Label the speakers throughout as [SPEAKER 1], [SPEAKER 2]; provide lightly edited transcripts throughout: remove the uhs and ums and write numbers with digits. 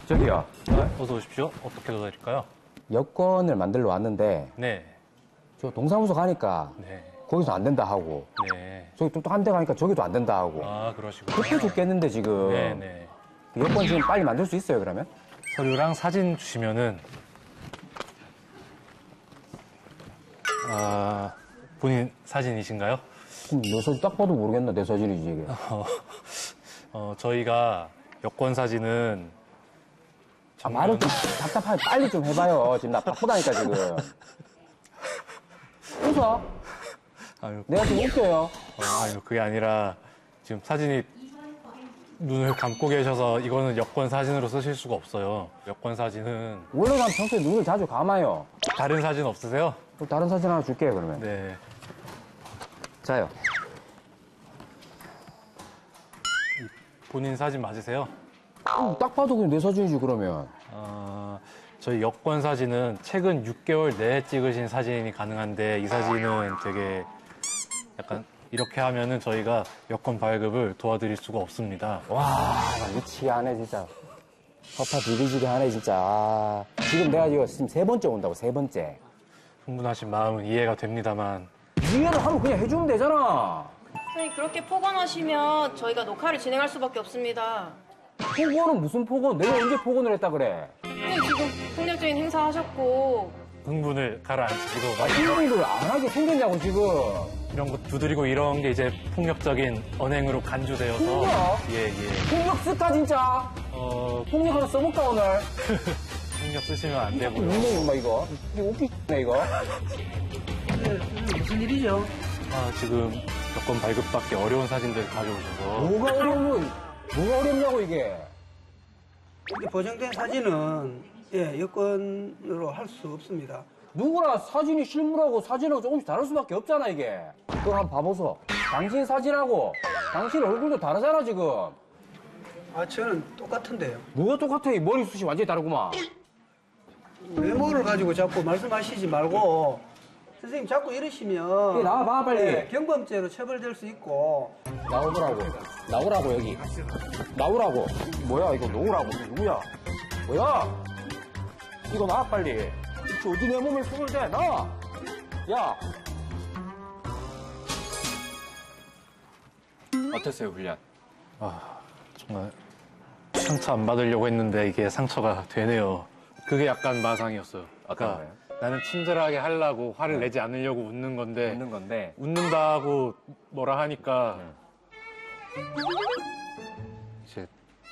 [SPEAKER 1] 저기요.
[SPEAKER 2] 어서 오십시오. 어떻게 도와드릴까요?
[SPEAKER 1] 여권을 만들러 왔는데
[SPEAKER 2] 네.
[SPEAKER 1] 저 동사무소 가니까
[SPEAKER 2] 네.
[SPEAKER 1] 거기서 안 된다 하고
[SPEAKER 2] 네.
[SPEAKER 1] 저기 또 한 대 가니까 저기도 안 된다 하고
[SPEAKER 2] 아, 그러시군요.
[SPEAKER 1] 급해 죽겠는데 지금.
[SPEAKER 2] 네네.
[SPEAKER 1] 여권 지금 빨리 만들 수 있어요 그러면?
[SPEAKER 2] 서류랑 사진 주시면은 본인 사진이신가요?
[SPEAKER 1] 내 사진 딱 봐도 모르겠나 내 사진이지 이게.
[SPEAKER 2] 저희가 여권 사진은
[SPEAKER 1] 말을 좀 답답하게 빨리 좀 해봐요. 지금 나 바쁘다니까 지금. 웃어?
[SPEAKER 2] 아유,
[SPEAKER 1] 내가 지금 웃겨요.
[SPEAKER 2] 아유, 그게 아니라 지금 사진이 눈을 감고 계셔서 이거는 여권 사진으로 쓰실 수가 없어요. 여권 사진은
[SPEAKER 1] 원래 난 평소에 눈을 자주 감아요.
[SPEAKER 2] 다른 사진 없으세요?
[SPEAKER 1] 또 다른 사진 하나 줄게요 그러면.
[SPEAKER 2] 네.
[SPEAKER 1] 자요.
[SPEAKER 2] 본인 사진 맞으세요?
[SPEAKER 1] 딱 봐도 그냥 내 사진이지 그러면.
[SPEAKER 2] 저희 여권 사진은 최근 6개월 내에 찍으신 사진이 가능한데 이 사진은 되게 약간 이렇게 하면은 저희가 여권 발급을 도와드릴 수가 없습니다.
[SPEAKER 1] 와, 미치게 하네 진짜. 허파 비비지게 하네 진짜. 아, 지금 내가 이거 지금 3번째 온다고 3번째.
[SPEAKER 2] 흥분하신 마음은 이해가 됩니다만
[SPEAKER 1] 이해를 하면 그냥 해주면 되잖아.
[SPEAKER 3] 선생님 그렇게 폭언하시면 저희가 녹화를 진행할 수밖에 없습니다.
[SPEAKER 1] 폭언은 무슨 폭언? 내가 언제 폭언을 했다 그래?
[SPEAKER 3] 선생님 지금 폭력적인 행사 하셨고
[SPEAKER 2] 흥분을 가라앉히고
[SPEAKER 1] 이분들 안 하게 생겼냐고 지금.
[SPEAKER 2] 이런 거 두드리고 이런 게 이제 폭력적인 언행으로 간주되어서
[SPEAKER 1] 폭력?
[SPEAKER 2] 예.
[SPEAKER 1] 폭력 쓸까 진짜? 폭력 하나 써볼까 오늘?
[SPEAKER 2] 폭력 쓰시면 안 되고요.
[SPEAKER 1] 분명히 막 이거. 이거 웃기네 이거.
[SPEAKER 4] 무슨 일이죠?
[SPEAKER 2] 지금 여권 발급받기 어려운 사진들 가져오셔서
[SPEAKER 1] 뭐가 어렵냐고 이게.
[SPEAKER 4] 이렇게 보정된 사진은 여권으로 할 수 없습니다.
[SPEAKER 1] 누구나 사진이 실물하고 사진하고 조금씩 다를 수밖에 없잖아 이게. 그거 한번 봐보소. 당신 사진하고 당신 얼굴도 다르잖아 지금.
[SPEAKER 4] 저는 똑같은데요.
[SPEAKER 1] 뭐가 똑같아? 이 머리숱이 완전히 다르구만.
[SPEAKER 4] 외모를 가지고 자꾸 말씀하시지 말고 선생님 자꾸 이러시면
[SPEAKER 1] 나와봐 빨리.
[SPEAKER 4] 경범죄로 처벌될 수 있고.
[SPEAKER 1] 나오라고 여기. 나오라고. 뭐야 이거 놓으라고. 이게 누구야? 뭐야? 이거 나와 빨리. 어디 내 몸에 손을 대? 나와. 야.
[SPEAKER 2] 어땠어요, 훈련? 정말 상처 안 받으려고 했는데 이게 상처가 되네요. 그게 약간 마상이었어요. 아까 나는 친절하게 하려고 화를 내지 않으려고 웃는 건데 웃는다고 뭐라 하니까
[SPEAKER 5] 이제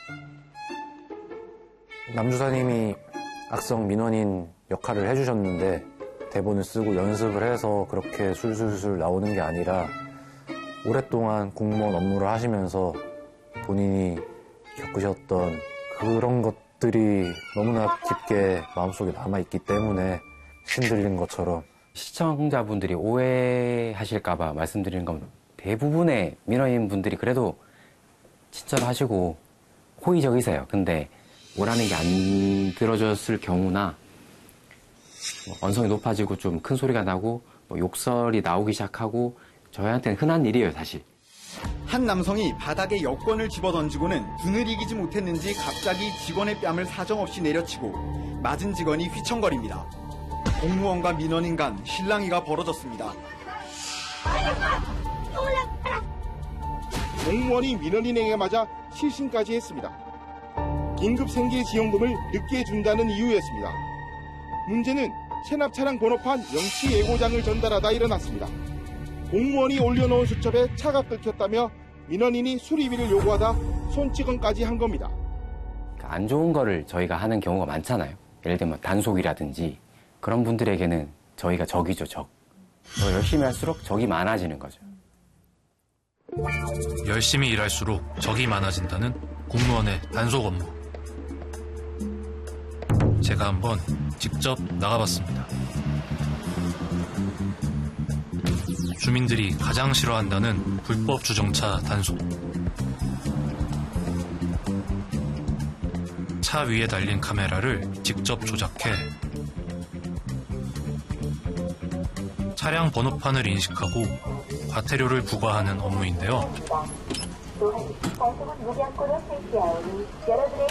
[SPEAKER 5] 남주사님이 악성 민원인 역할을 해주셨는데 대본을 쓰고 연습을 해서 그렇게 술술술 나오는 게 아니라 오랫동안 공무원 업무를 하시면서 본인이 겪으셨던 그런 것들이 너무나 깊게 마음속에 남아있기 때문에 신들린 것처럼.
[SPEAKER 6] 시청자분들이 오해하실까봐 말씀드리는 건 대부분의 민원인 분들이 그래도 친절하시고 호의적이세요. 근데 뭐라는 게 안 들어졌을 경우나 언성이 높아지고 좀 큰 소리가 나고 욕설이 나오기 시작하고 저희한테는 흔한 일이에요, 사실.
[SPEAKER 7] 한 남성이 바닥에 여권을 집어던지고는 분을 이기지 못했는지 갑자기 직원의 뺨을 사정없이 내려치고 맞은 직원이 휘청거립니다. 공무원과 민원인 간 실랑이가 벌어졌습니다.
[SPEAKER 8] 공무원이 민원인에게 맞아 실신까지 했습니다. 긴급 생계지원금을 늦게 준다는 이유였습니다. 문제는 체납 차량 번호판 영치 예고장을 전달하다 일어났습니다. 공무원이 올려놓은 수첩에 차가 끊겼다며 민원인이 수리비를 요구하다 손찌검까지 한 겁니다.
[SPEAKER 6] 안 좋은 거를 저희가 하는 경우가 많잖아요. 예를 들면 단속이라든지 그런 분들에게는 저희가 적이죠, 적. 더 열심히 할수록 적이 많아지는 거죠.
[SPEAKER 9] 열심히 일할수록 적이 많아진다는 공무원의 단속 업무. 제가 한번 직접 나가봤습니다. 주민들이 가장 싫어한다는 불법 주정차 단속. 차 위에 달린 카메라를 직접 조작해 차량 번호판을 인식하고 과태료를 부과하는 업무인데요.